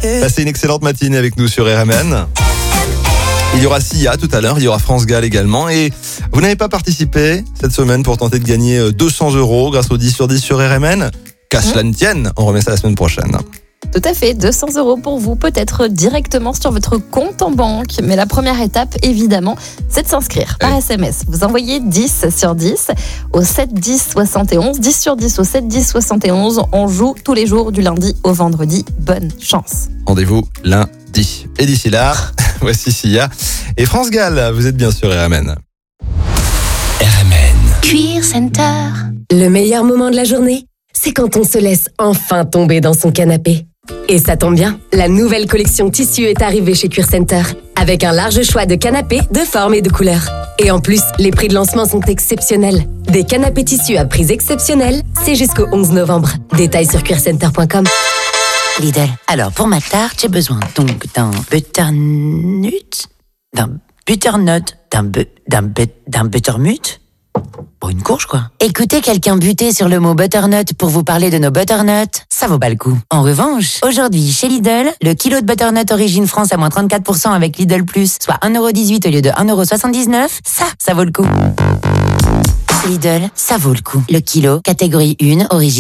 Passez une excellente matinée avec nous sur RMN. Il y aura Sia tout à l'heure, il y aura France Gall également. Et vous n'avez pas participé cette semaine pour tenter de gagner 200 € grâce au 10 sur 10 sur RMN? Qu'à cela ne tienne, on remet ça la semaine prochaine. Tout à fait, 200 € pour vous, peut-être directement sur votre compte en banque. Mais la première étape, évidemment, c'est de s'inscrire par SMS. Vous envoyez 10 sur 10 au 7 10 71. 10 sur 10 au 7 10 71. On joue tous les jours du lundi au vendredi. Bonne chance. Rendez-vous lundi. Et d'ici là, voici Sia et France Gall. Vous êtes bien sûr RMN. RMN. Cuir Center. Le meilleur moment de la journée, c'est quand on se laisse enfin tomber dans son canapé. Et ça tombe bien, la nouvelle collection tissu est arrivée chez Cuir Center, avec un large choix de canapés de formes et de couleurs. Et en plus, les prix de lancement sont exceptionnels. Des canapés tissus à prix exceptionnels, c'est jusqu'au 11 novembre. Détails sur cuircenter.com. Lidl. Alors, pour ma tarte, j'ai besoin donc d'un butternut, d'un buttermut. Bon, une courge, quoi. Écoutez quelqu'un buter sur le mot butternut pour vous parler de nos butternuts, ça vaut pas le coup. En revanche, aujourd'hui, chez Lidl, le kilo de butternut origine France à moins 34% avec Lidl+, soit 1,18€ au lieu de 1,79€, ça vaut le coup. Lidl, ça vaut le coup. Le kilo, catégorie 1, origine